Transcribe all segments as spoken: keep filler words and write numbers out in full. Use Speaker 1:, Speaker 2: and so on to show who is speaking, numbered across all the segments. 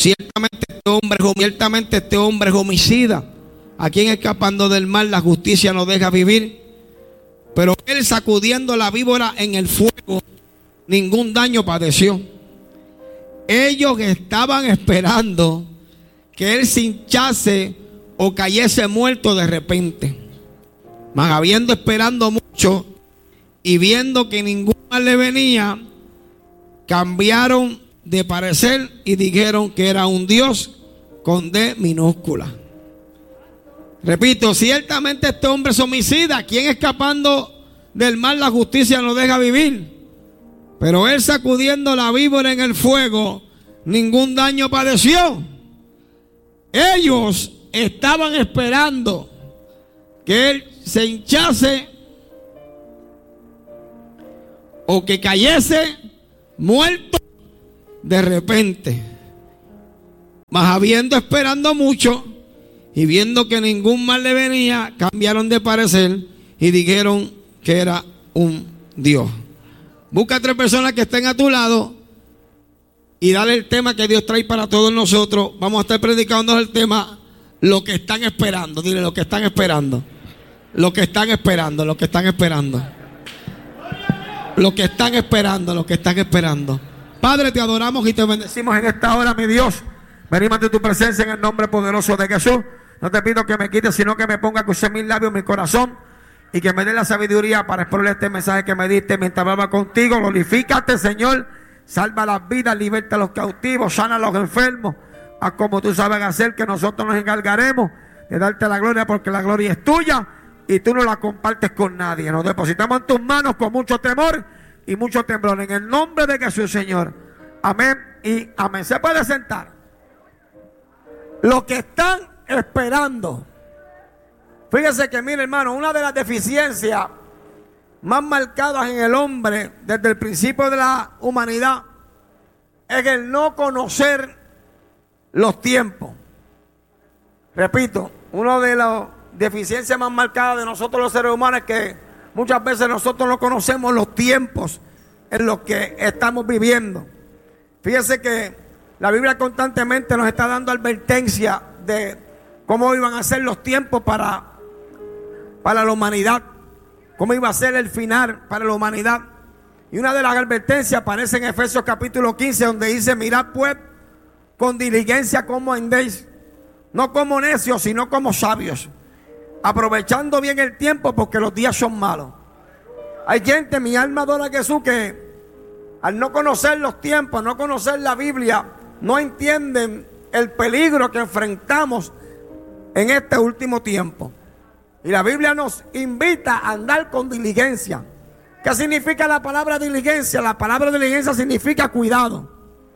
Speaker 1: Ciertamente este hombre, ciertamente este hombre es homicida, a quien escapando del mal la justicia no deja vivir. Pero él, sacudiendo la víbora en el fuego, ningún daño padeció. Ellos estaban esperando que él se hinchase o cayese muerto de repente. Mas habiendo esperando mucho y viendo que ningún mal le venía, cambiaron de parecer y dijeron que era un Dios con D minúscula. Repito, ciertamente este hombre es homicida, quien escapando del mal la justicia no deja vivir. Pero él, sacudiendo la víbora en el fuego, ningún daño padeció. Ellos estaban esperando que él se hinchase o que cayese muerto de repente. Mas habiendo esperando mucho y viendo que ningún mal le venía, cambiaron de parecer y dijeron que era un Dios. Busca a tres personas que estén a tu lado y dale el tema que Dios trae para todos nosotros. Vamos a estar predicando el tema, lo que están esperando. Dile, lo que están esperando. Lo que están esperando, lo que están esperando. Lo que están esperando, lo que están esperando. Padre, te adoramos y te bendecimos en esta hora, mi Dios. Venimos ante tu presencia en el nombre poderoso de Jesús. No te pido que me quites, sino que me ponga a cruzar mis labios, mi corazón, y que me dé la sabiduría para exponer este mensaje que me diste mientras hablaba contigo. Glorifícate, Señor. Salva las vidas, liberta a los cautivos, sana a los enfermos. Haz como tú sabes hacer, que nosotros nos encargaremos de darte la gloria, porque la gloria es tuya y tú no la compartes con nadie. Nos depositamos en tus manos con mucho temor y mucho temblor. En el nombre de Jesús, Señor. Amén y amén. Se puede sentar. Lo que están esperando. Fíjese que, mire, hermano, una de las deficiencias más marcadas en el hombre desde el principio de la humanidad es el no conocer los tiempos. Repito, una de las deficiencias más marcadas de nosotros los seres humanos es que muchas veces nosotros no conocemos los tiempos en los que estamos viviendo. Fíjese que la Biblia constantemente nos está dando advertencia de cómo iban a ser los tiempos para para la humanidad, cómo iba a ser el final para la humanidad. Y una de las advertencias aparece en Efesios capítulo quince, donde dice: mirad pues con diligencia cómo andéis, no como necios, sino como sabios, aprovechando bien el tiempo, porque los días son malos. Hay gente, mi alma adora a Jesús, que al no conocer los tiempos, no conocer la Biblia, no entienden el peligro que enfrentamos en este último tiempo. Y la Biblia nos invita a andar con diligencia. ¿Qué significa la palabra diligencia? La palabra diligencia significa cuidado.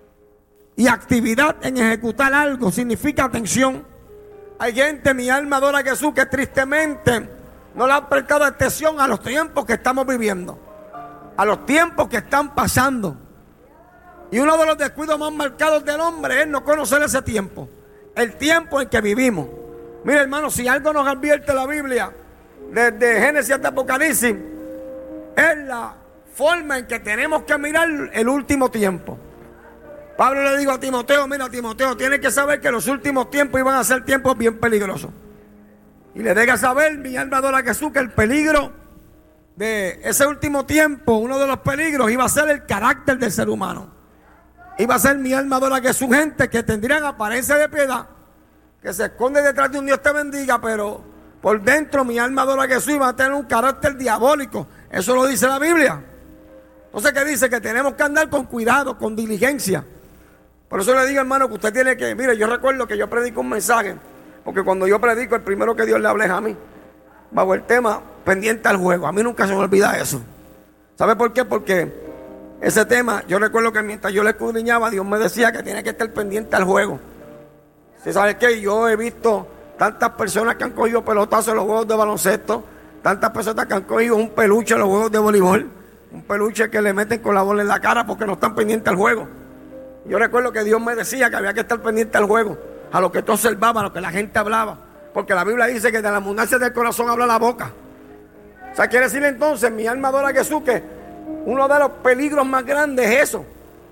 Speaker 1: Y actividad en ejecutar algo significa atención. Hay gente, mi alma adora a Jesús, que tristemente no le han prestado atención a los tiempos que estamos viviendo, a los tiempos que están pasando. Y uno de los descuidos más marcados del hombre es no conocer ese tiempo, el tiempo en que vivimos. Mira, hermano, si algo nos advierte la Biblia desde Génesis hasta Apocalipsis, es la forma en que tenemos que mirar el último tiempo. Pablo le dijo a Timoteo: mira, Timoteo, tienes que saber que los últimos tiempos iban a ser tiempos bien peligrosos. Y le deja saber, mi alma adora a Jesús, que el peligro de ese último tiempo, uno de los peligros, iba a ser el carácter del ser humano. Iba a ser, mi alma adora a Jesús, gente que tendrían apariencia de piedad, que se esconde detrás de un Dios te bendiga, pero por dentro, mi alma adora a Jesús, y va a tener un carácter diabólico. Eso lo dice la Biblia. Entonces, ¿qué dice? Que tenemos que andar con cuidado, con diligencia. Por eso le digo, hermano, que usted tiene que... Mire, yo recuerdo que yo predico un mensaje, porque cuando yo predico, el primero que Dios le habla es a mí, bajo el tema pendiente al juego. A mí nunca se me olvida eso. ¿Sabe por qué? Porque ese tema, yo recuerdo que mientras yo le escudriñaba, Dios me decía que tiene que estar pendiente al juego. ¿Sí sabe qué? Yo he visto tantas personas que han cogido pelotazos en los juegos de baloncesto, tantas personas que han cogido un peluche en los juegos de voleibol, un peluche que le meten con la bola en la cara porque no están pendientes al juego. Yo recuerdo que Dios me decía que había que estar pendiente al juego, a lo que tú observabas, a lo que la gente hablaba, porque la Biblia dice que de la abundancia del corazón habla la boca. O sea, quiere decir entonces, mi alma adora a Jesús, que uno de los peligros más grandes es eso,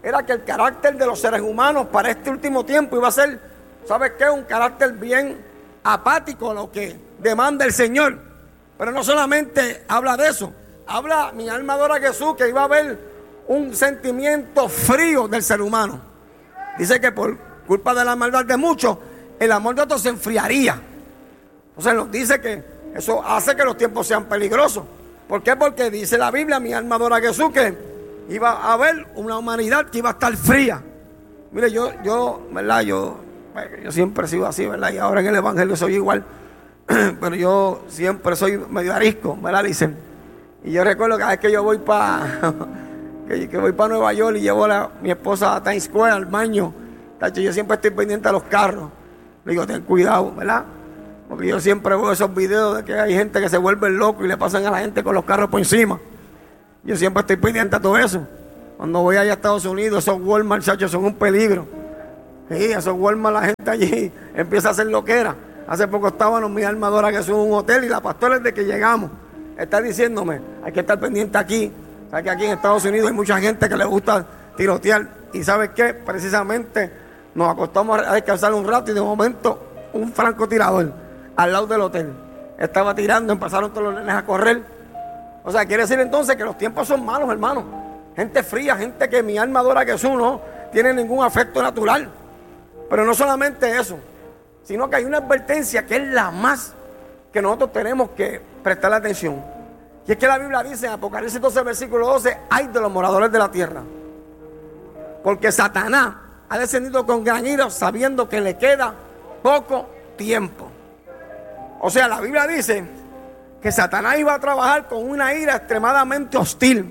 Speaker 2: era que el carácter de los seres humanos para este último tiempo iba a ser, ¿sabes qué? Un carácter bien apático a lo que demanda el Señor. Pero no solamente habla de eso, habla, mi alma adora a Jesús, que iba a haber un sentimiento frío del ser humano. Dice que por culpa de la maldad de muchos, el amor de otros se enfriaría. Entonces nos dice que eso hace que los tiempos sean peligrosos. ¿Por qué? Porque dice la Biblia, mi alma adora a Jesús, que iba a haber una humanidad que iba a estar fría. Mire, yo, yo, ¿verdad? Yo, yo siempre he sido así, ¿verdad? Y ahora en el Evangelio soy igual. Pero yo siempre soy medio arisco, ¿verdad? Dicen. Y yo recuerdo que cada vez que yo voy para que, que voy para Nueva York y llevo a la, mi esposa a Times Square al baño, tacho, yo siempre estoy pendiente a los carros. Le digo, ten cuidado, ¿verdad? Porque yo siempre veo esos videos de que hay gente que se vuelve loco y le pasan a la gente con los carros por encima. Yo siempre estoy pendiente a todo eso. Cuando voy allá a Estados Unidos, esos Walmart, muchachos, son un peligro. Sí, esos Walmart, la gente allí empieza a hacer loquera. Hace poco estábamos, mi alma adora que es un hotel, y la pastora desde que llegamos está diciéndome, hay que estar pendiente aquí. Sabes que aquí en Estados Unidos hay mucha gente que le gusta tirotear. Y ¿sabes qué? Precisamente nos acostamos a descansar un rato y de momento un francotirador al lado del hotel estaba tirando, empezaron todos los nenes a correr. O sea, quiere decir entonces que los tiempos son malos, hermano. Gente fría, gente que mi alma adora a Jesús no tiene ningún afecto natural. Pero no solamente eso, sino que hay una advertencia que es la más que nosotros tenemos que prestar atención. Y es que la Biblia dice en Apocalipsis doce, versículo doce, ay de los moradores de la tierra, porque Satanás ha descendido con gran ira, sabiendo que le queda poco tiempo. O sea, la Biblia dice que Satanás iba a trabajar con una ira extremadamente hostil.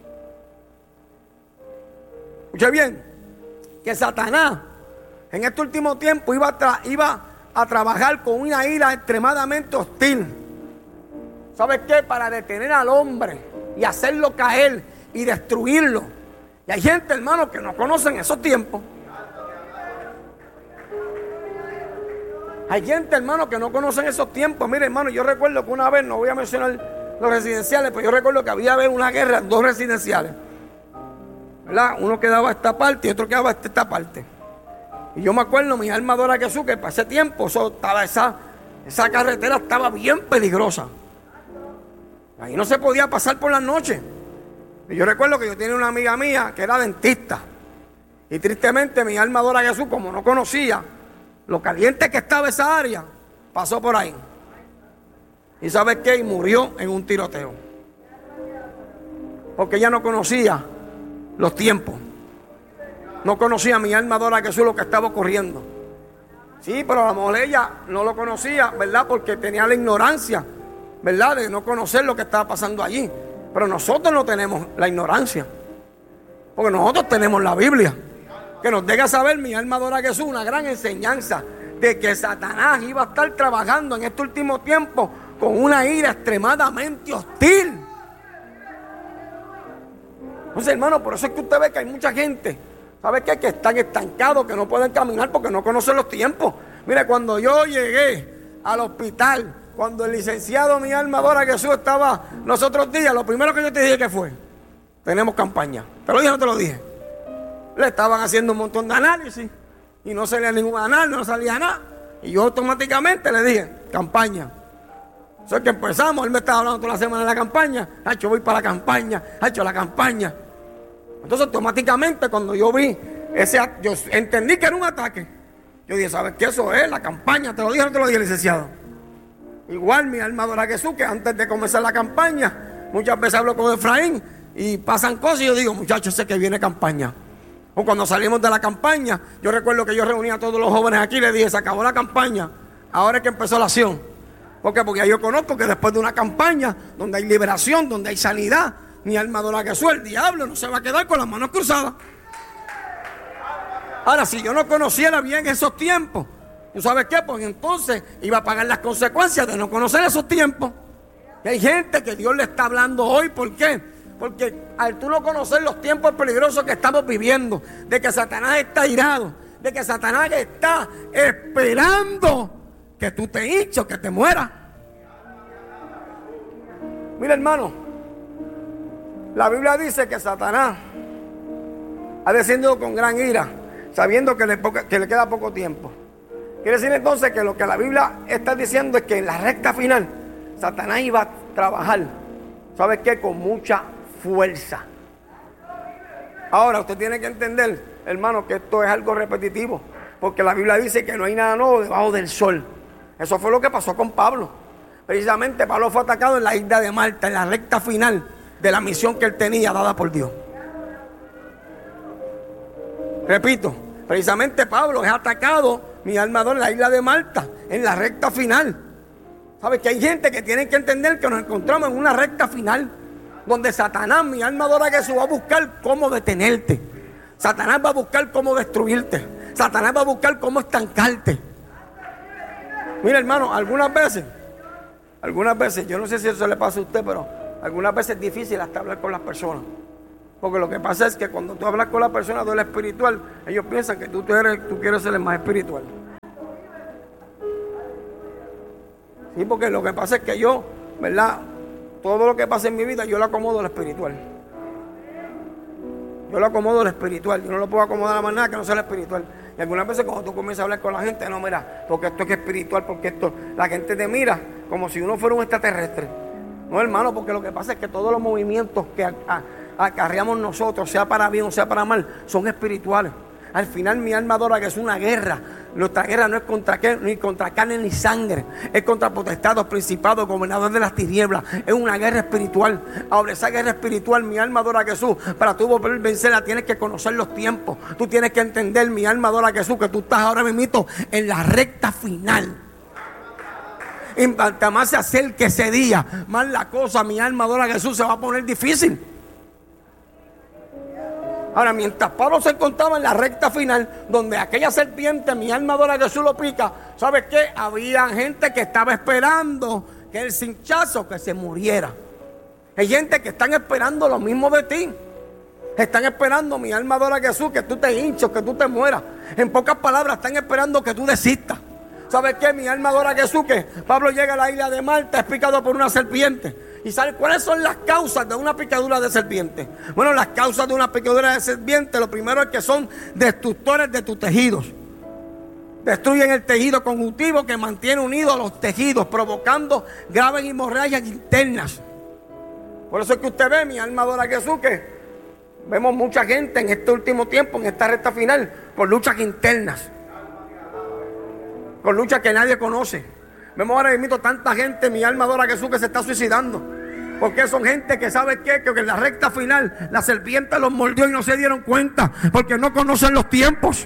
Speaker 2: Escuche bien, que Satanás en este último tiempo iba a, tra- iba a trabajar con una ira extremadamente hostil. ¿Sabes qué? Para detener al hombre y hacerlo caer y destruirlo. Y hay gente, hermano, que no conocen esos tiempos. Hay gente, hermano, que no conocen esos tiempos. Mire, hermano, yo recuerdo que una vez, no voy a mencionar los residenciales, pero yo recuerdo que había haber una guerra en dos residenciales, ¿verdad? Uno quedaba a esta parte y otro quedaba a esta parte. Y yo me acuerdo, mi alma adora a Jesús, que para ese tiempo eso estaba esa, esa carretera estaba bien peligrosa. Ahí no se podía pasar por las noches. Y yo recuerdo que yo tenía una amiga mía que era dentista. Y tristemente mi alma adora a Jesús, como no conocía lo caliente que estaba esa área, pasó por ahí. ¿Y sabes qué? Y murió en un tiroteo. Porque ella no conocía los tiempos. No conocía, mi alma adora a Jesús, lo que estaba ocurriendo. Sí, pero a lo mejor ella no lo conocía, ¿verdad? Porque tenía la ignorancia, ¿verdad? De no conocer lo que estaba pasando allí. Pero nosotros no tenemos la ignorancia. Porque nosotros tenemos la Biblia, que nos deja saber, mi alma adora a Jesús, una gran enseñanza de que Satanás iba a estar trabajando en este último tiempo con una ira extremadamente hostil. Entonces, hermano, por eso es que usted ve que hay mucha gente, ¿sabe qué? Que están estancados, que no pueden caminar porque no conocen los tiempos. Mire, cuando yo llegué al hospital, cuando el licenciado, mi alma adora a Jesús, estaba los otros días, lo primero que yo te dije que fue, tenemos campaña. ¿Te lo dije o no te lo dije? Le estaban haciendo un montón de análisis y no salía ningún análisis, no salía nada. Y yo automáticamente le dije, campaña. Eso es que empezamos, él me estaba hablando toda la semana de la campaña. Hacho, voy para la campaña, hacho, la campaña. Entonces automáticamente cuando yo vi ese, yo entendí que era un ataque. Yo dije, ¿sabes qué? Eso es la campaña. ¿Te lo dije o no te lo dije, licenciado? Igual mi alma adora a Jesús, que antes de comenzar la campaña, muchas veces hablo con Efraín y pasan cosas y yo digo, muchachos, sé que viene campaña. O cuando salimos de la campaña, yo recuerdo que yo reuní a todos los jóvenes aquí y les dije, se acabó la campaña, ahora es que empezó la acción. ¿Por qué? Porque ya yo conozco que después de una campaña donde hay liberación, donde hay sanidad, mi alma adora a Jesús, el diablo no se va a quedar con las manos cruzadas. Ahora, si yo no conociera bien esos tiempos, ¿tú sabes qué? Pues entonces iba a pagar las consecuencias de no conocer esos tiempos. Y hay gente que Dios le está hablando hoy, ¿por qué? Porque al tú no conocer los tiempos peligrosos que estamos viviendo, de que Satanás está irado, de que Satanás está esperando que tú te hinches, que te mueras. Mira, hermano, la Biblia dice que Satanás ha descendido con gran ira, sabiendo que le, poca, que le queda poco tiempo. Quiere decir entonces que lo que la Biblia está diciendo es que en la recta final Satanás iba a trabajar, ¿sabe qué? Con mucha fuerza. Ahora usted tiene que entender, hermano, que esto es algo repetitivo, porque la Biblia dice que no hay nada nuevo debajo del sol. Eso fue lo que pasó con Pablo. Precisamente Pablo fue atacado en la isla de Malta, en la recta final de la misión que él tenía dada por Dios. Repito, precisamente Pablo es atacado, mi alma adora, en la isla de Malta, en la recta final. ¿Sabes? Que hay gente que tiene que entender que nos encontramos en una recta final, donde Satanás, mi alma adora a Jesús, va a buscar cómo detenerte. Satanás va a buscar cómo destruirte. Satanás va a buscar cómo estancarte. Mira, hermano, algunas veces, algunas veces, yo no sé si eso le pasa a usted, pero algunas veces es difícil hasta hablar con las personas. Porque lo que pasa es que cuando tú hablas con las personas de lo espiritual, ellos piensan que tú, tú, eres, tú quieres ser el más espiritual. Sí, porque lo que pasa es que yo, ¿verdad? Todo lo que pasa en mi vida, yo lo acomodo a lo espiritual. Yo lo acomodo a lo espiritual. Yo no lo puedo acomodar a más nada que no sea lo espiritual. Y algunas veces cuando tú comienzas a hablar con la gente, no, mira, porque esto es que espiritual, porque esto, la gente te mira como si uno fuera un extraterrestre. No, hermano, porque lo que pasa es que todos los movimientos que a, a, acarreamos nosotros, sea para bien o sea para mal, son espirituales. Al final mi alma adora que es una guerra. Nuestra guerra no es contra, qué, ni contra carne ni sangre, es contra potestados, principados, gobernadores de las tinieblas. Es una guerra espiritual. Ahora esa guerra espiritual, mi alma adora a Jesús. Para tú poder vencerla tienes que conocer los tiempos. Tú tienes que entender, mi alma adora a Jesús, que tú estás ahora mismo en la recta final. Y más se acerque ese día, más la cosa, mi alma adora a Jesús, se va a poner difícil. Ahora, mientras Pablo se encontraba en la recta final, donde aquella serpiente, mi alma adora a Jesús, lo pica, ¿sabes qué? Había gente que estaba esperando que el cinchazo que se muriera. Hay gente que están esperando lo mismo de ti. Están esperando, mi alma adora a Jesús, que tú te hinches, que tú te mueras. En pocas palabras, están esperando que tú desistas. ¿Sabes qué? Mi alma adora a Jesús, que Pablo llega a la isla de Malta, es picado por una serpiente. ¿Y sabe cuáles son las causas de una picadura de serpiente? Bueno, las causas de una picadura de serpiente, lo primero es que son destructores de tus tejidos. Destruyen el tejido conjuntivo que mantiene unidos los tejidos, provocando graves hemorragias internas. Por eso es que usted ve, mi alma adora a Jesús, que vemos mucha gente en este último tiempo, en esta recta final, por luchas internas, por luchas que nadie conoce. Vemos ahora mismo tanta gente, mi alma adora a Jesús, que se está suicidando. Porque son gente que sabe qué, que en la recta final la serpiente los mordió y no se dieron cuenta, porque no conocen los tiempos.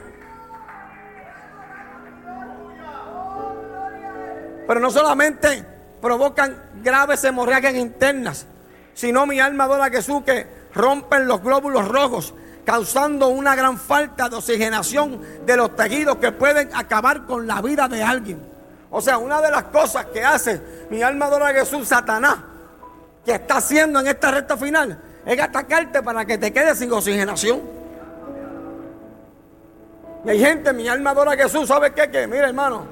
Speaker 2: Pero no solamente provocan graves hemorragias internas, sino, mi alma adora a Jesús, que rompen los glóbulos rojos, causando una gran falta de oxigenación de los tejidos que pueden acabar con la vida de alguien. O sea, una de las cosas que hace, mi alma adora a Jesús, Satanás, que está haciendo en esta recta final, es atacarte para que te quedes sin oxigenación. Y hay gente, mi alma adora a Jesús, ¿sabe qué? Que, mira, hermano,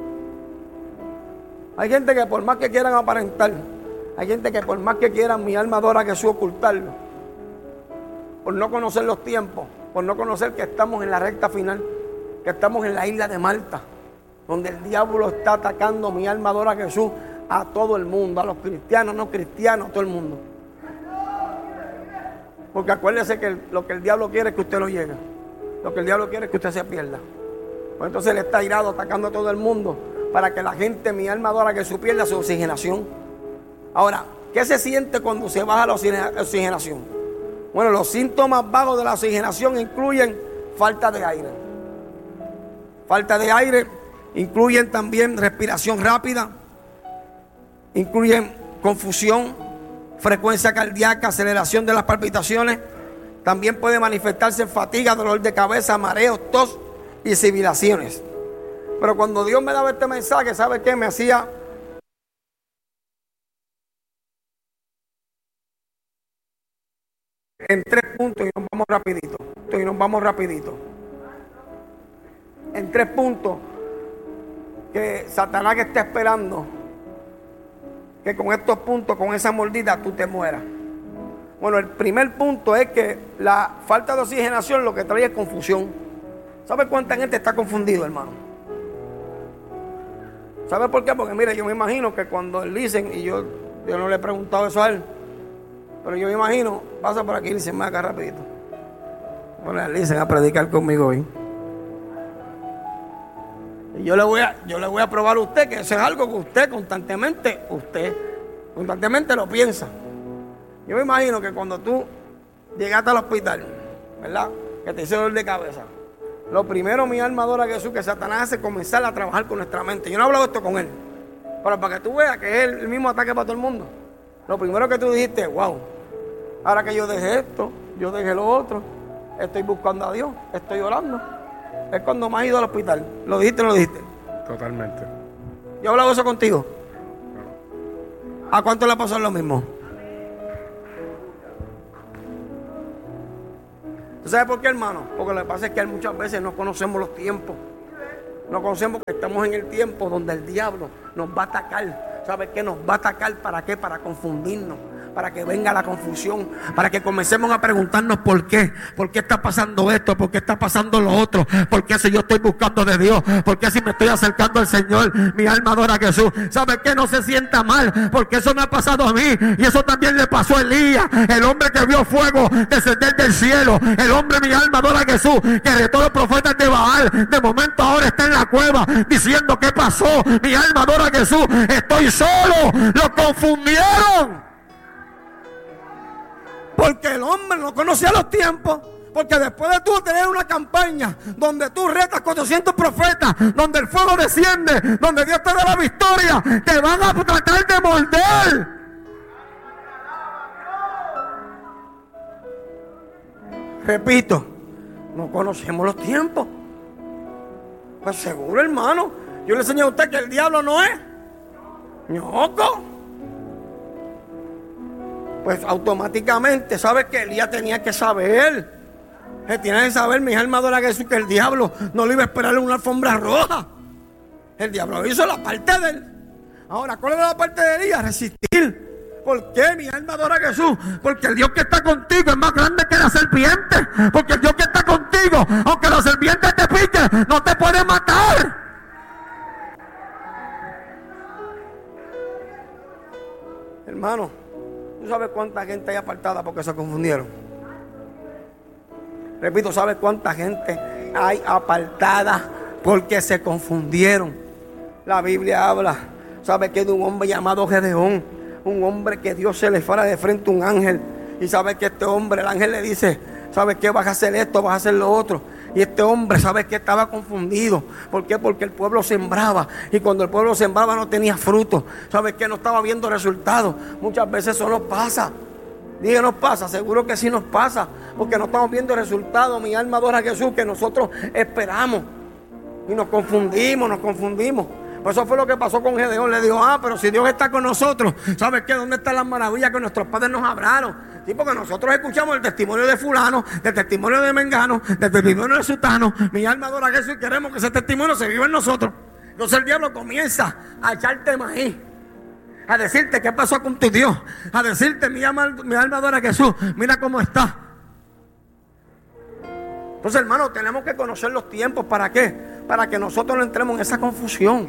Speaker 2: hay gente que por más que quieran aparentar, hay gente que por más que quieran, mi alma adora a Jesús, ocultarlo, por no conocer los tiempos, por no conocer que estamos en la recta final, que estamos en la isla de Malta, donde el diablo está atacando, mi alma adora a Jesús, a todo el mundo, a los cristianos, no cristianos, a todo el mundo. Porque acuérdese que el, lo que el diablo quiere es que usted no llegue. Lo que el diablo quiere es que usted se pierda. Pues entonces él está irado, atacando a todo el mundo, para que la gente, mi alma adora a Jesús, pierda su oxigenación. Ahora, ¿qué se siente cuando se baja la oxigenación? Bueno, los síntomas bajos de la oxigenación incluyen falta de aire. Falta de aire. Incluyen también respiración rápida, incluyen confusión, frecuencia cardíaca, aceleración de las palpitaciones. También puede manifestarse fatiga, dolor de cabeza, mareos, tos y sibilaciones. Pero cuando Dios me daba este mensaje, ¿sabe qué? Me hacía en tres puntos y nos vamos rapidito. Y nos vamos rapidito. En tres puntos. Que Satanás que está esperando que con estos puntos, con esa mordida, tú te mueras. Bueno, el primer punto es que la falta de oxigenación lo que trae es confusión. ¿Sabe cuánta gente está confundido, hermano? ¿Sabe por qué? Porque mire, yo me imagino que cuando él dicen, y yo, yo no le he preguntado eso a él, pero yo me imagino, pasa por aquí y dicen, me acá rapidito. Bueno, le dicen a predicar conmigo hoy. Y yo le voy a, yo le voy a probar a usted que eso es algo que usted constantemente, usted constantemente lo piensa. Yo me imagino que cuando tú llegaste al hospital, ¿verdad? Que te hizo dolor de cabeza. Lo primero, mi alma adora a Jesús, que Satanás hace comenzar a trabajar con nuestra mente. Yo no he hablado esto con él, pero para que tú veas que es el mismo ataque para todo el mundo. Lo primero que tú dijiste, wow, ahora que yo dejé esto, yo dejé lo otro, estoy buscando a Dios, estoy orando. Es cuando me has ido al hospital. ¿Lo dijiste o no lo dijiste?
Speaker 3: Totalmente.
Speaker 2: ¿Yo he hablado eso contigo? ¿A cuánto le pasó lo mismo? ¿Tú sabes por qué, hermano? Porque lo que pasa es que muchas veces no conocemos los tiempos. No conocemos que estamos en el tiempo donde el diablo nos va a atacar. ¿Sabes qué? Nos va a atacar ¿para qué? Para confundirnos, para que venga la confusión, para que comencemos a preguntarnos por qué, por qué está pasando esto, por qué está pasando lo otro, por qué si yo estoy buscando de Dios, por qué si me estoy acercando al Señor, mi alma adora a Jesús. ¿Sabes qué? No se sienta mal, porque eso me ha pasado a mí, y eso también le pasó a Elías, el hombre que vio fuego descender del cielo, el hombre, mi alma adora a Jesús, que retó a los profetas de Baal, de momento ahora está en la cueva, diciendo ¿qué pasó? Mi alma adora a Jesús, estoy solo, lo confundieron. Porque el hombre no conocía los tiempos. Porque después de tú tener una campaña donde tú retas cuatrocientos profetas, donde el fuego desciende, donde Dios te da la victoria, te van a tratar de morder. Repito, no conocemos los tiempos. Pues seguro, hermano. Yo le enseñé a usted que el diablo no es ñoco. Pues automáticamente, ¿sabe que Elías tenía que saber? Él tenía que saber, mi alma adora a Jesús, que el diablo no le iba a esperar en una alfombra roja. El diablo hizo la parte de él. Ahora, ¿cuál era la parte de Elías? Resistir. ¿Por qué? Mi alma adora a Jesús. Porque el Dios que está contigo es más grande que la serpiente. Porque el Dios que está contigo, aunque la serpiente te pique, no te puede matar. Hermano, ¿tú sabes cuánta gente hay apartada porque se confundieron? Repito, ¿sabes cuánta gente hay apartada porque se confundieron? La Biblia habla, ¿sabe qué? De un hombre llamado Gedeón, un hombre que Dios se le fuera de frente a un ángel. Y ¿sabe que este hombre, el ángel le dice, ¿sabe qué? Vas a hacer esto, vas a hacer lo otro. Y este hombre, ¿sabe qué? Estaba confundido. ¿Por qué? Porque el pueblo sembraba. Y cuando el pueblo sembraba no tenía fruto. ¿Sabe qué? No estaba viendo resultados. Muchas veces eso nos pasa. Dije, nos pasa. Seguro que sí nos pasa. Porque no estamos viendo resultados. Mi alma adora a Jesús, que nosotros esperamos. Y nos confundimos, nos confundimos. Pues eso fue lo que pasó con Gedeón. Le dijo, ah, pero si Dios está con nosotros, ¿sabes qué? ¿Dónde están las maravillas que nuestros padres nos hablaron? Sí, porque nosotros escuchamos el testimonio de fulano, el testimonio de mengano, el testimonio de sutano. Mi alma adora a Jesús y queremos que ese testimonio se viva en nosotros. Entonces el diablo comienza a echarte maíz, a decirte qué pasó con tu Dios, a decirte mi alma, mi alma adora a Jesús, mira cómo está. Entonces, hermano, tenemos que conocer los tiempos. ¿Para qué? Para que nosotros no entremos en esa confusión.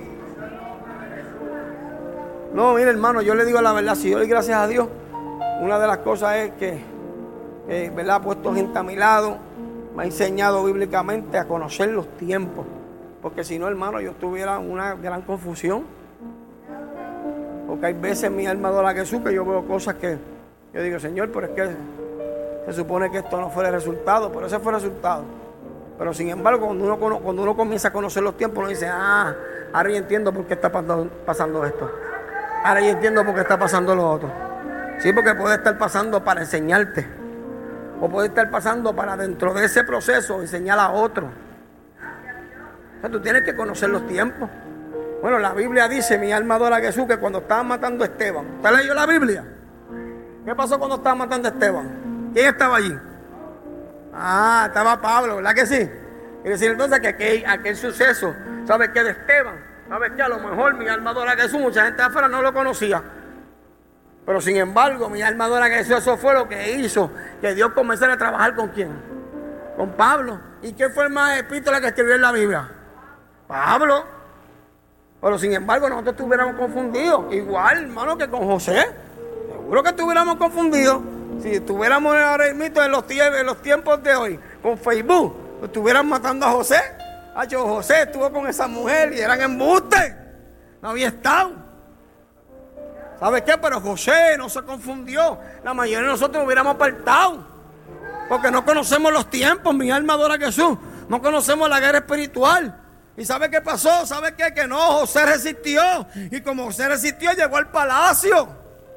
Speaker 2: No, mire, hermano, yo le digo la verdad, si yo le doy gracias a Dios, una de las cosas es que, eh, ¿verdad? Ha puesto gente a mi lado, me ha enseñado bíblicamente a conocer los tiempos. Porque si no, hermano, yo estuviera en una gran confusión. Porque hay veces mi alma adora a Jesús que yo veo cosas que yo digo, Señor, pero es que se supone que esto no fue el resultado, pero ese fue el resultado. Pero sin embargo, cuando uno, cuando uno comienza a conocer los tiempos, uno dice, ah, ahora yo entiendo por qué está pasando, pasando esto. Ahora yo entiendo por qué está pasando lo otro. Sí, porque puede estar pasando para enseñarte. O puede estar pasando para dentro de ese proceso enseñar a otro. O sea, tú tienes que conocer los tiempos. Bueno, la Biblia dice, mi alma adora a Jesús, que cuando estaban matando a Esteban. ¿Usted leyó la Biblia? ¿Qué pasó cuando estaban matando a Esteban? ¿Quién estaba allí? Ah, estaba Pablo, ¿verdad que sí? Es decir, entonces que aquel, aquel suceso, ¿sabes qué? De Esteban, ¿sabes qué? A lo mejor mi alma adora a Jesús, mucha gente afuera no lo conocía. Pero sin embargo, mi alma adora que eso fue lo que hizo que Dios comenzara a trabajar con quién, con Pablo. ¿Y qué fue el más epístola que escribió en la Biblia? Pablo. Pero sin embargo, nosotros estuviéramos confundidos, igual, hermano, que con José. Seguro que estuviéramos confundidos. Si estuviéramos ahora mismo en los, tiempos, en los tiempos de hoy, con Facebook, estuvieran matando a José. Hacho, José estuvo con esa mujer y eran embustes. No había estado. ¿Sabe qué? Pero José no se confundió. La mayoría de nosotros nos hubiéramos apartado. Porque no conocemos los tiempos, mi alma adora a Jesús. No conocemos la guerra espiritual. ¿Y sabe qué pasó? ¿Sabe qué? Que no, José resistió. Y como José resistió, llegó al palacio.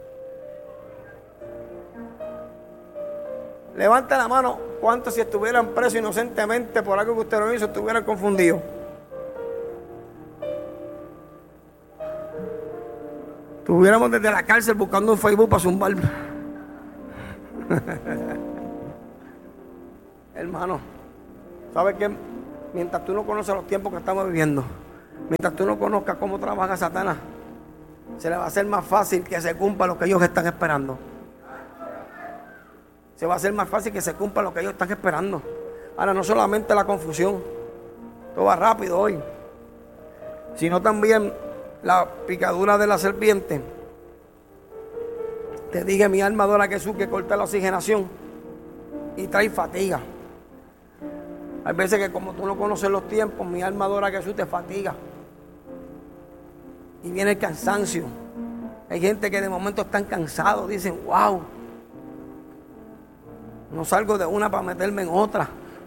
Speaker 2: Levanta la mano. ¿Cuántos si estuvieran presos inocentemente por algo que usted no hizo, estuvieran confundidos? Estuviéramos desde la cárcel buscando un Facebook para zumbar. Hermano, ¿sabes qué? Mientras tú no conoces los tiempos que estamos viviendo, mientras tú no conozcas cómo trabaja Satanás, se le va a hacer más fácil que se cumpla lo que ellos están esperando. Se va a hacer más fácil que se cumpla lo que ellos están esperando. Ahora, no solamente la confusión, todo va rápido hoy, sino también la picadura de la serpiente. Te dije, mi alma adora a Jesús, que corta la oxigenación y trae fatiga. Hay veces que como tú no conoces los tiempos, mi alma adora a Jesús, te fatiga. Y viene el cansancio. Hay gente que de momento están cansados, dicen, wow, no salgo de una para meterme en otra.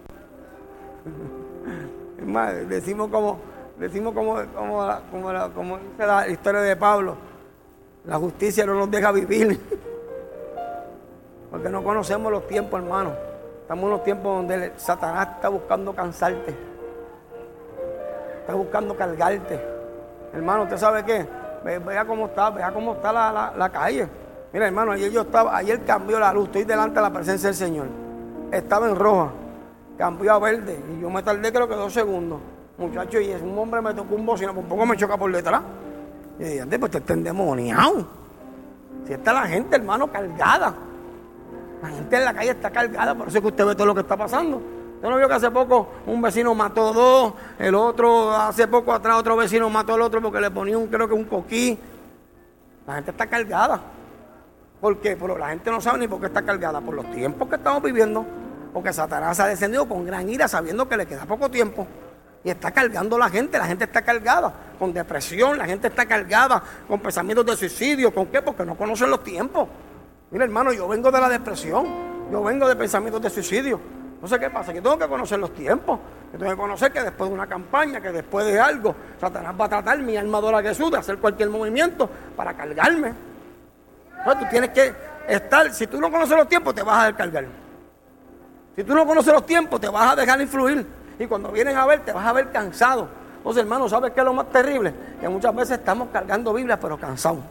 Speaker 2: Es más, decimos como... Decimos como, como, como, la, como dice la historia de Pablo, la justicia no nos deja vivir. Porque no conocemos los tiempos, hermano. Estamos en los tiempos donde Satanás está buscando cansarte. Está buscando cargarte. Hermano, ¿usted sabe qué? Ve, vea cómo está, vea cómo está la, la, la calle. Mira, hermano, ayer yo estaba, ayer cambió la luz, estoy delante de la presencia del Señor. Estaba en roja, cambió a verde y yo me tardé creo que dos segundos. Muchacho, y es un hombre me tocó un bocina, por poco me choca por detrás. Y dije, ande, pues te está endemoniado. Si está la gente, hermano, cargada. La gente en la calle está cargada, por eso es que usted ve todo lo que está pasando. Yo no vio que hace poco un vecino mató dos, el otro, hace poco atrás otro vecino mató al otro porque le ponía un, creo que un coquí. La gente está cargada. ¿Por qué? Pero la gente no sabe ni por qué está cargada, por los tiempos que estamos viviendo. Porque Satanás ha descendido con gran ira sabiendo que le queda poco tiempo. Y está cargando la gente, la gente está cargada con depresión, la gente está cargada con pensamientos de suicidio. ¿Con qué? Porque no conocen los tiempos. Mira, hermano, yo vengo de la depresión, yo vengo de pensamientos de suicidio. No sé qué pasa, que tengo que conocer los tiempos. Yo tengo que conocer que después de una campaña, que después de algo, Satanás va a tratar, mi alma adora a Jesús, de hacer cualquier movimiento para cargarme. Entonces tú tienes que estar, si tú no conoces los tiempos, te vas a descargar. Si tú no conoces los tiempos, te vas a dejar influir. Y cuando vienen a ver, te vas a ver cansado. Entonces, hermano, ¿sabes qué es lo más terrible? Que muchas veces estamos cargando Biblia, pero cansados.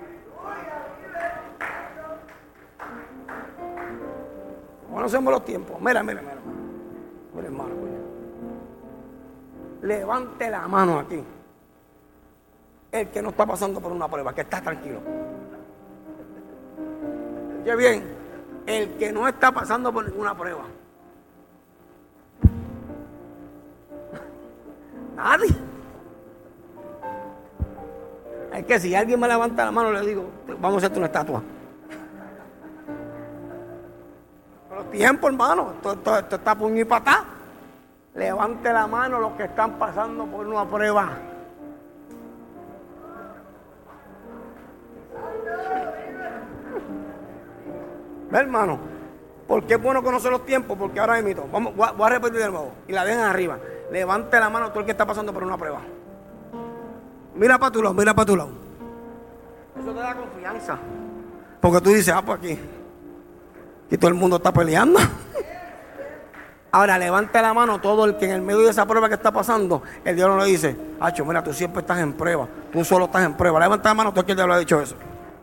Speaker 2: Conocemos los tiempos. Mira, mira, mira. Mira, hermano. Mira. Levante la mano aquí. El que no está pasando por una prueba, que está tranquilo. Oye bien, el que no está pasando por ninguna prueba. Nadie. Es que si alguien me levanta la mano, le digo, vamos a hacerte una estatua. Los tiempos, hermano, esto, esto, esto está puño y patá. Levante la mano los que están pasando por una prueba. ¿Ve, hermano? ¿Por qué es bueno conocer los tiempos? Porque ahora mismo, vamos, voy a, voy a repetir de nuevo y la dejan arriba. Levante la mano todo el que está pasando por una prueba. Mira para tu lado, mira para tu lado. Eso te da confianza. Porque tú dices, ah, pues aquí. Y todo el mundo está peleando. Ahora, levante la mano todo el que en el medio de esa prueba que está pasando, el diablo le dice, Acho, mira, tú siempre estás en prueba. Tú solo estás en prueba. Levanta la mano todo el que el diablo ha dicho eso.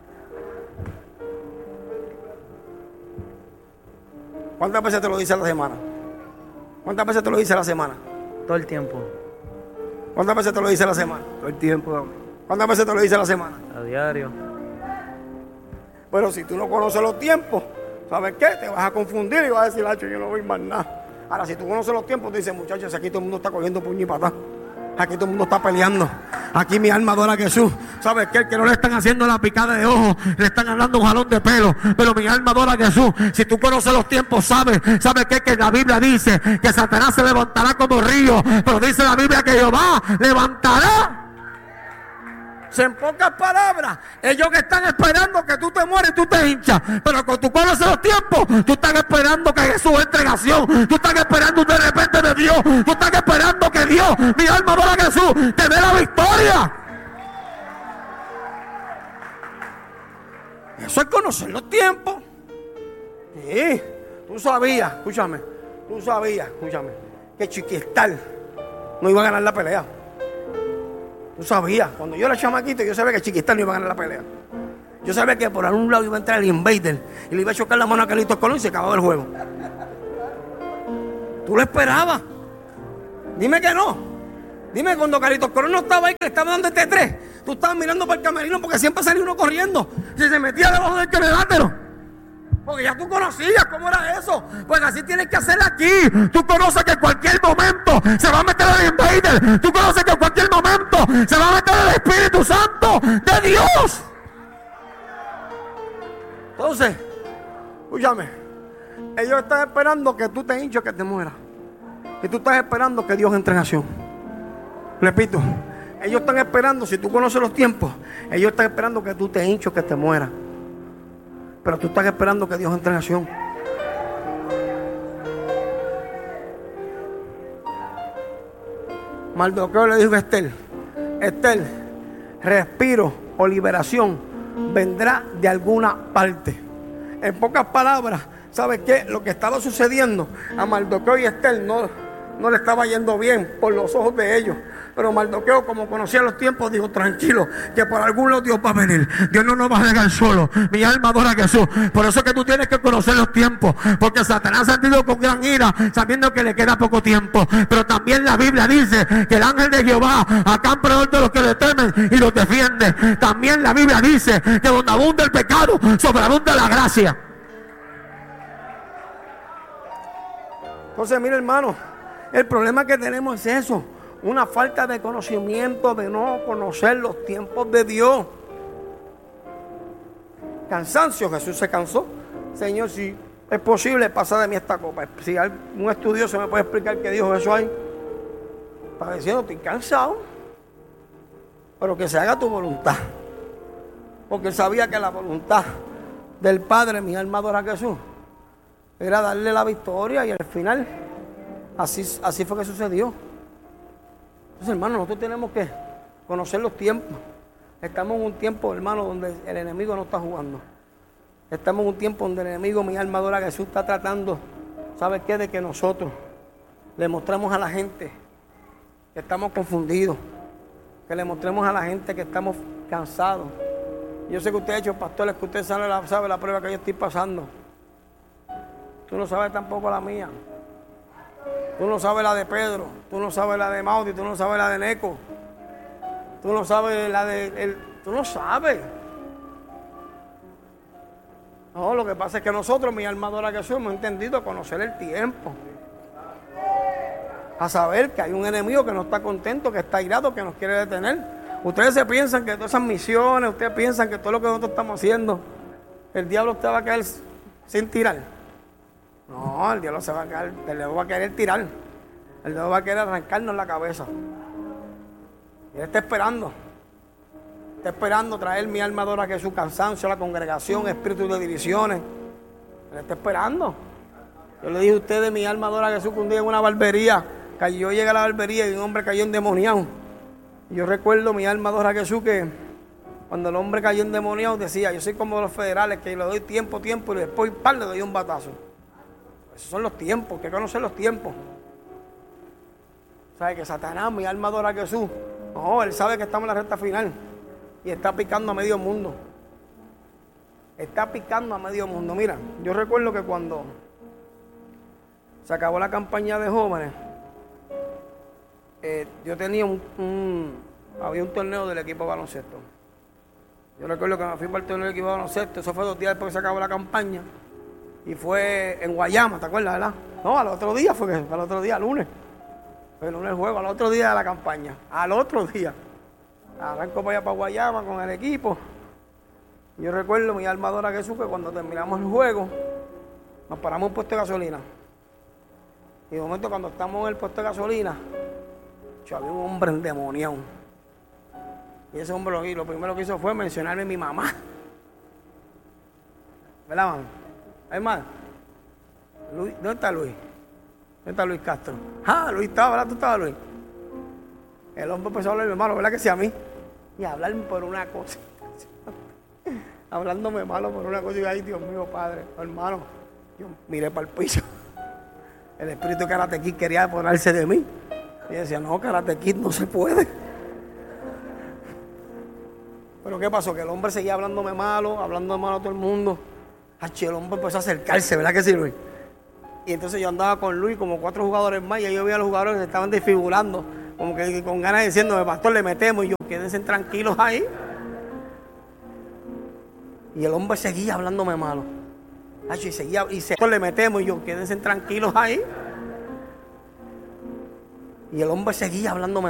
Speaker 2: ¿Cuántas veces te lo dice a la semana? ¿Cuántas veces te lo dice a la semana?
Speaker 3: Todo el tiempo.
Speaker 2: ¿Cuántas veces te lo dice a la semana?
Speaker 3: Todo el tiempo.
Speaker 2: ¿Cuántas veces te lo dice a la semana?
Speaker 3: A diario.
Speaker 2: Pero si tú no conoces los tiempos, ¿sabes qué? Te vas a confundir y vas a decir, Hacho, yo no voy más nada. Ahora, si tú conoces los tiempos, te dices, muchachos, aquí todo el mundo está cogiendo puño y patá. Aquí todo el mundo está peleando. Aquí mi alma adora a Jesús. ¿Sabes qué? Que no le están haciendo la picada de ojo, le están hablando un jalón de pelo. Pero mi alma adora a Jesús. Si tú conoces los tiempos, ¿sabes? ¿Sabes qué? Que la Biblia dice que Satanás se levantará como río. Pero dice la Biblia que Jehová levantará. En pocas palabras, ellos que están esperando que tú te mueras y tú te hinchas. Pero cuando tú conoces los tiempos, tú estás esperando que Jesús entre en acción. Tú estás esperando de repente de Dios. Tú estás esperando que Dios, mi alma adora a Jesús, te dé la victoria. Eso es conocer los tiempos. Sí, tú sabías, escúchame, tú sabías, escúchame, que Chiquistal no iba a ganar la pelea. Tú sabías, cuando yo era chamaquito, yo sabía que Chiquistal no iba a ganar la pelea. Yo sabía que por algún lado iba a entrar el Invader y le iba a chocar la mano a Carlitos Colón y se acababa el juego. Tú lo esperabas. Dime que no. Dime cuando Carlitos Colón no estaba ahí, que le estaba dando este tres. Tú estabas mirando para el camerino porque siempre salía uno corriendo y se metía debajo del queredátero. Porque ya tú conocías cómo era eso. Pues así tienes que hacer aquí. Tú conoces que en cualquier momento se va a meter el Invader. Tú conoces que en cualquier momento se va a meter el Espíritu Santo de Dios. Entonces, escúchame. Ellos están esperando que tú te hinches, que te mueras. Y tú estás esperando que Dios entre en acción. Repito, ellos están esperando, si tú conoces los tiempos, ellos están esperando que tú te hinches, que te mueras. Pero tú estás esperando que Dios entre en acción. Mardoqueo le dijo a Esther, Esther, respiro o liberación vendrá de alguna parte. En pocas palabras, ¿sabes qué? Lo que estaba sucediendo a Mardoqueo y a Esther no, no le estaba yendo bien por los ojos de ellos. Pero Mardoqueo, como conocía los tiempos, dijo, tranquilo, que por algún lado Dios va a venir. Dios no nos va a dejar solo. Mi alma adora a Jesús. Por eso es que tú tienes que conocer los tiempos. Porque Satanás ha sentido con gran ira, sabiendo que le queda poco tiempo. Pero también la Biblia dice que el ángel de Jehová acampa alrededor de los que le temen y los defiende. También la Biblia dice que donde abunda el pecado, sobreabunda la gracia. Entonces, mira, hermano, el problema que tenemos es eso. Una falta de conocimiento, de no conocer los tiempos de Dios. Cansancio, Jesús se cansó. Señor, si es posible, pasa de mí esta copa. Si algún estudioso me puede explicar qué dijo eso ahí. Está diciendo, estoy cansado, pero que se haga tu voluntad. Porque él sabía que la voluntad del Padre, mi alma adora a Jesús, era darle la victoria y al final, así, así fue que sucedió. Entonces, hermano, nosotros tenemos que conocer los tiempos. Estamos en un tiempo, hermano, donde el enemigo no está jugando. Estamos en un tiempo donde el enemigo, mi alma adora a Jesús, está tratando, ¿sabes qué? De que nosotros le mostremos a la gente que estamos confundidos, que le mostremos a la gente que estamos cansados. Yo sé que usted ha hecho, pastores, que usted sabe la, sabe la prueba que yo estoy pasando. Tú no sabes tampoco la mía. Tú no sabes la de Pedro, tú no sabes la de Maudi, tú no sabes la de Neco, tú no sabes la de... El, tú no sabes. No, lo que pasa es que nosotros, mi alma adora a Jesús, hemos entendido a conocer el tiempo. A saber que hay un enemigo que no está contento, que está airado, que nos quiere detener. Ustedes se piensan que todas esas misiones, ustedes piensan que todo lo que nosotros estamos haciendo, el diablo usted va a caer sin tirar. No, el diablo se va a caer, el diablo va a querer tirar. El diablo va a querer arrancarnos la cabeza. Y él está esperando. Está esperando traer mi alma adora a Jesús, cansancio a la congregación, espíritu de divisiones. Él está esperando. Yo le dije a ustedes, mi alma adora a Jesús, que un día en una barbería, cayó, yo llegué a la barbería y un hombre cayó endemoniado. Y yo recuerdo, mi alma adora a Jesús, que cuando el hombre cayó endemoniado decía, yo soy como los federales, que le doy tiempo, tiempo y después par le doy un batazo. Esos son los tiempos, que conocer los tiempos. ¿Sabe que Satanás, mi alma adora a Jesús? No, él sabe que estamos en la recta final y está picando a medio mundo. Está picando a medio mundo. Mira, yo recuerdo que cuando se acabó la campaña de jóvenes, eh, yo tenía un, un, había un torneo del equipo de baloncesto. Yo recuerdo que me fui para el torneo de equipo de baloncesto, eso fue dos días después que se acabó la campaña. Y fue en Guayama, ¿te acuerdas, verdad? No, al otro día fue que, al otro día, lunes. Fue el lunes el juego, al otro día de la campaña. Al otro día. Arranco para allá para Guayama con el equipo. Yo recuerdo mi armadora que supe cuando terminamos el juego, nos paramos en un puesto de gasolina. Y de momento cuando estamos en el puesto de gasolina, yo había un hombre endemoniado. Y ese hombre lo, lo primero que hizo fue mencionarme a mi mamá. ¿Verdad, mami? ¿Hay más? Luis, ¿dónde está Luis? ¿Dónde está Luis Castro? Ah, Luis estaba, ¿verdad? ¿Tú estabas, Luis? El hombre empezó a hablarme malo, ¿verdad que sí a mí? Y a hablarme por una cosa. Hablándome malo por una cosa. Y yo, ay, Dios mío, padre, hermano. Yo miré para el piso. El espíritu de Karate Kid quería apoderarse de mí. Y decía, no, Karate Kid no se puede. Pero ¿qué pasó? Que el hombre seguía hablándome malo, hablando malo a todo el mundo. Ay, el hombre empezó a acercarse, ¿verdad que sí, Luis? Y entonces yo andaba con Luis, como cuatro jugadores más, y yo veía a los jugadores que se estaban desfigurando, como que con ganas diciéndome, pastor, le metemos, y yo, quédense tranquilos ahí. Y el hombre seguía hablándome malo. Ay, y seguía, y se, le metemos, y yo, quédense tranquilos ahí. Y el hombre seguía hablándome